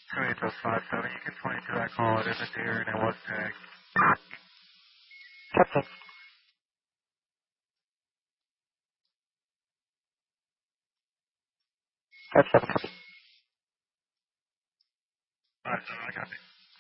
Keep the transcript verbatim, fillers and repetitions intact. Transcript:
two eight zero five seven, you can point to that call. It is a deer and it was tagged. Captain. five seven. five seven, I got it.